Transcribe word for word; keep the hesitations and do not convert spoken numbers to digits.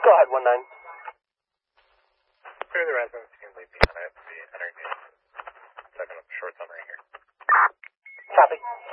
Go ahead, one nine. Clear the residence. You can leave behind. I have to be entering the second short summary here. Copy.